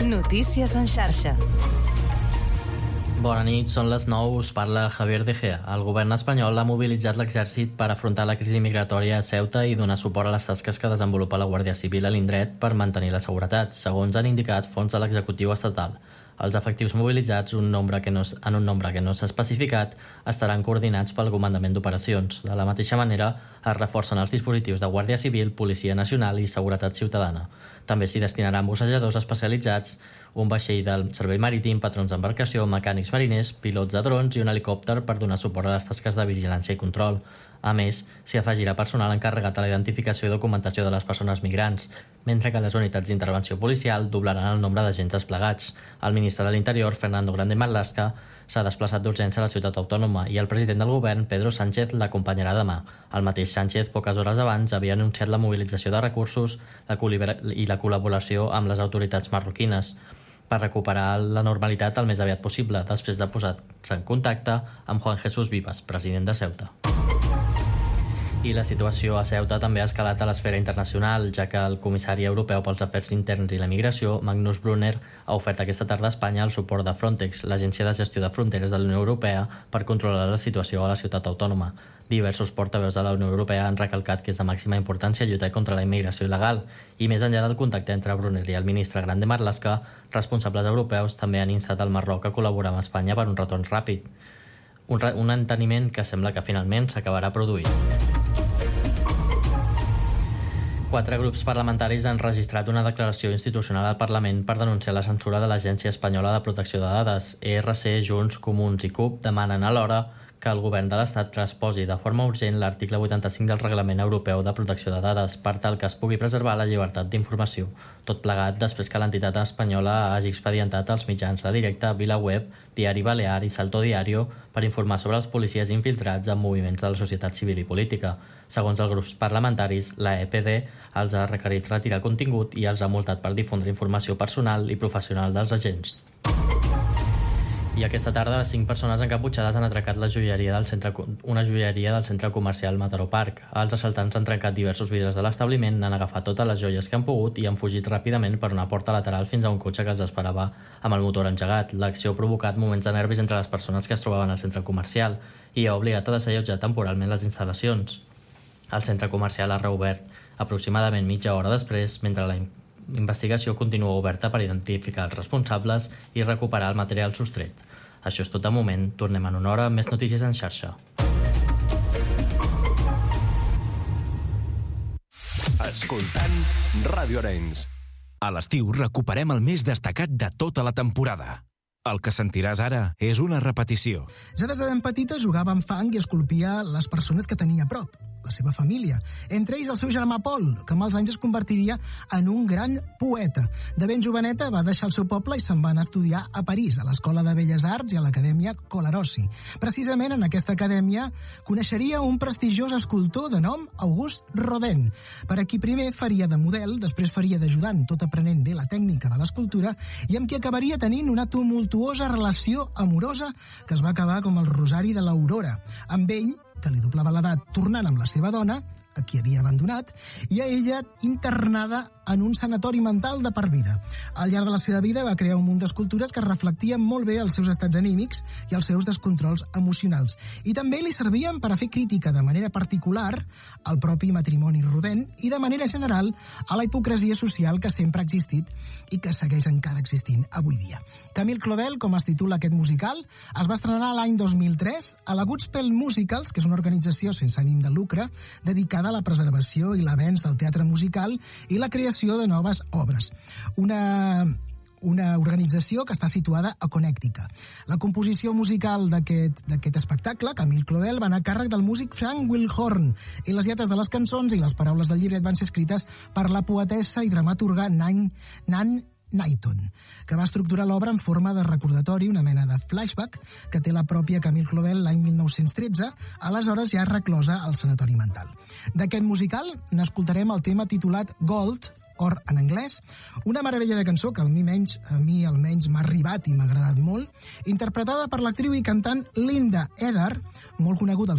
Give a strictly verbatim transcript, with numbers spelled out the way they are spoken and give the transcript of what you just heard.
Notícies en xarxa. Bona nit, són les nou, us parla Javier De Gea. El govern espanyol ha mobilitzat l'exèrcit per afrontar la crisi migratòria a Ceuta i donar suport a les tasques que desenvolupa la Guàrdia Civil a l'indret per mantenir la seguretat, segons han indicat fonts de l'executiu estatal. Els efectius mobilitzats, un nombre que no, en un nombre que no s'ha especificat, estaran coordinats pel Comandament d'Operacions. De la mateixa manera, es reforcen els dispositius de Guàrdia Civil, Policia Nacional i Seguretat Ciutadana. També s'hi destinaran bussejadors especialitzats, un vaixell del Servei Marítim, patrons d'embarcació, mecànics mariners, pilots de drons i un helicòpter per donar suport a les tasques de vigilància i control. A més, s'hi afegirà personal encarregat a la identificació i documentació de les persones migrants, mentre que les unitats d'intervenció policial doblaran el nombre d'agents desplegats. El ministre de l'Interior, Fernando Grande Marlaska, s'ha desplaçat d'urgència a la ciutat autònoma i el president del govern, Pedro Sánchez, l'acompanyarà demà. El mateix Sánchez, poques hores abans, havia anunciat la mobilització de recursos i la col·laboració amb les autoritats marroquines per recuperar la normalitat el més aviat possible, després de posar-se en contacte amb Juan Jesús Vivas, president de Ceuta. I la situació a Ceuta també ha escalat a l'esfera internacional, ja que el comissari europeu pels afers interns i la migració, Magnus Brunner, ha ofert aquesta tarda a Espanya el suport de Frontex, l'agència de gestió de fronteres de la Unió Europea, per controlar la situació a la ciutat autònoma. Diversos portaveus de la Unió Europea han recalcat que és de màxima importància lluitar contra la immigració il·legal i, més enllà del contacte entre Brunner i el ministre Grande Marlaska, responsables europeus també han instat el Marroc a col·laborar amb Espanya per un retorn ràpid. Un, re un enteniment que sembla que finalment s'acabarà produint. Quatre grups parlamentaris han registrat una declaració institucional al Parlament per denunciar la censura de l'Agència Espanyola de Protecció de Dades. E R C, Junts, Comuns i C U P demanen alhora que el govern de l'Estat transposi de forma urgent l'article vuitanta-cinc del Reglament Europeu de Protecció de Dades per tal que es pugui preservar la llibertat d'informació. Tot plegat després que l'entitat espanyola hagi expedientat als mitjans La Directa, VilaWeb, Diari Balear i Salto Diario per informar sobre els policies infiltrats en moviments de la societat civil i política. Segons els grups parlamentaris, la E P D els ha requerit retirar contingut i els ha multat per difondre informació personal i professional dels agents. I aquesta tarda, cinc persones encaputxades han atracat la joieria del centre, una joieria del centre comercial Mataró Park. Els assaltants han trencat diversos vidres de l'establiment, han agafat totes les joies que han pogut i han fugit ràpidament per una porta lateral fins a un cotxe que els esperava amb el motor engegat. L'acció ha provocat moments de nervis entre les persones que es trobaven al centre comercial i ha obligat a desallotjar temporalment les instal·lacions. El centre comercial ha reobert aproximadament mitja hora després, mentre la investigació continua oberta per identificar els responsables i recuperar el material sostret. Això és tot de moment. Tornem en una hora amb més notícies en xarxa. Escoltant Ràdio Arenys. A l'estiu recuperem el més destacat de tota la temporada. El que sentiràs ara és una repetició. Ja des de ben petita jugava amb fang i esculpia les persones que tenia a prop, la seva família. Entre ells el seu germà Pol, que amb els anys es convertiria en un gran poeta. De ben joveneta va deixar el seu poble i se'n va anar a estudiar a París, a l'Escola de Belles Arts i a l'Acadèmia Colarossi. Precisament en aquesta acadèmia coneixeria un prestigiós escultor de nom Auguste Rodin, per a qui primer faria de model, després faria d'ajudant, tot aprenent bé la tècnica de l'escultura, i amb qui acabaria tenint una tumultuosa relació amorosa que es va acabar com el rosari de l'Aurora, amb ell, que li doblava l'edat tornant amb la seva dona, a qui havia abandonat, i a ella internada en un sanatori mental de per vida. Al llarg de la seva vida va crear un munt d'escultures que reflectien molt bé els seus estats anímics i els seus descontrols emocionals. I també li servien per a fer crítica de manera particular al propi matrimoni Rodin i de manera general a la hipocresia social que sempre ha existit i que segueix encara existint avui dia. Camille Claudel, com es titula aquest musical, es va estrenar l'any dos mil tres a la Goodspell Musicals, que és una organització sense ànim de lucre dedicada a la preservació i l'avenç del teatre musical i la creació de noves obres. Una, una organització que està situada a Connecticut. La composició musical d'aquest d'aquest espectacle, Camille Claudel, va anar a càrrec del músic Frank Wilhorn i les lletres de les cançons i les paraules del llibret van ser escrites per la poetessa i dramaturga Nan, Nan Knighton, que va estructurar l'obra en forma de recordatori, una mena de flashback que té la pròpia Camille Claudel l'any mil nou-cents tretze, aleshores ja reclosa al sanatori mental. D'aquest musical n'escoltarem el tema titulat Gold, or en anglès, una meravella de cançó que a mi, menys, a mi almenys m'ha arribat i m'ha agradat molt, interpretada per l'actriu i cantant Linda Eder, molt coneguda